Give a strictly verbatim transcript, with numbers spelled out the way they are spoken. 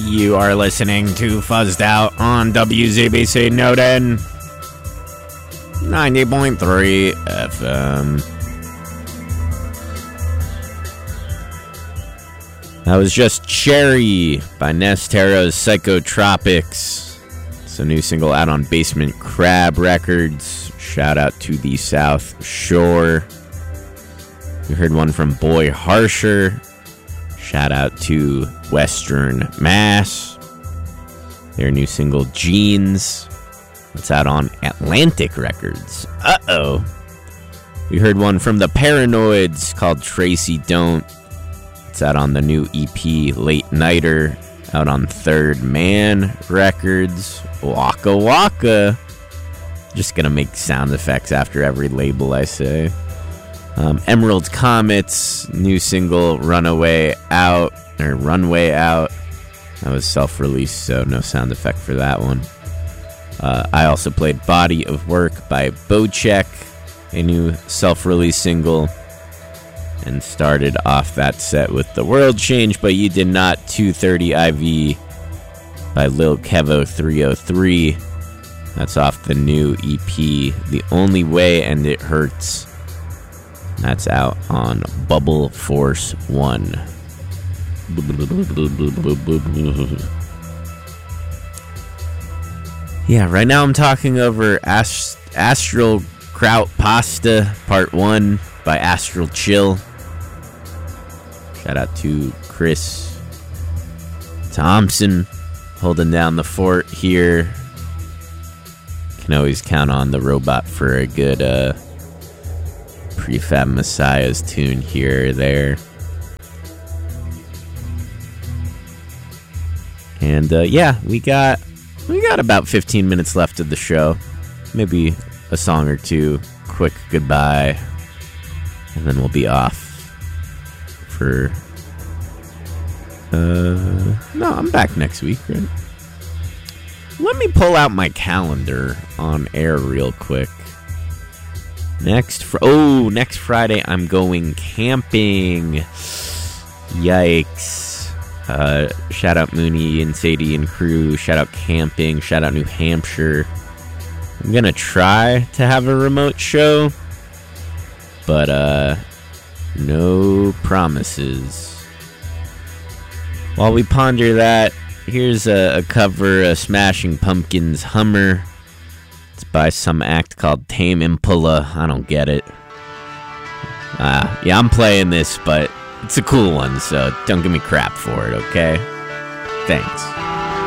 You are listening to Fuzzed Out on W Z B C Newton ninety point three F M. That was just Cherry by Nestero's Psychotropics. It's a new single out on Basement Crab Records. Shout out to the South Shore. We heard one from Boy Harsher. Shout out to Western Mass. Their new single, Jeans. It's out on Atlantic Records. Uh-oh. We heard one from the Paranoids called Tracy Don't. It's out on the new E P, Late Nighter. Out on Third Man Records. Waka Waka. Just gonna make sound effects after every label I say. Um, Emerald Comets, new single, Runaway Out, or Runway Out. That was self-released, so no sound effect for that one. Uh, I also played Body of Work by Bocek, a new self-released single, and started off that set with The World Change, But You Did Not, two thirty I V by Lil Kevo three oh three. That's off the new E P, The Only Way and It Hurts. That's out on Bubble Force One. Yeah, right now I'm talking over Ast- Astral Kraut Pasta Part one by Astral Chill. Shout out to Chris Thompson holding down the fort here. Can always count on the robot for a good uh, Prefab Messiah's tune here or there. And uh, yeah, we got we got about fifteen minutes left of the show. Maybe a song or two, quick goodbye, and then we'll be off for uh no, I'm back next week, right? Let me pull out my calendar on air real quick. Next, fr- oh, next Friday I'm going camping. Yikes. Uh, shout out Mooney and Sadie and crew. Shout out camping. Shout out New Hampshire. I'm gonna try to have a remote show, but uh, no promises. While we ponder that, here's a, a cover of Smashing Pumpkins' Hummer. It's by some act called Tame Impala. I don't get it. Uh, yeah, I'm playing this, but it's a cool one, so don't give me crap for it, okay? Thanks.